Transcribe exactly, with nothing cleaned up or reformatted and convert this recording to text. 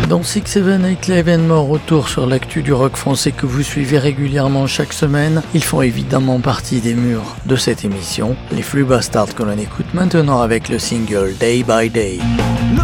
Dans six seven eight, l'événement retour sur l'actu du rock français que vous suivez régulièrement chaque semaine. Ils font évidemment partie des murs de cette émission. Les Flux Bastards que l'on écoute maintenant avec le single Day by Day.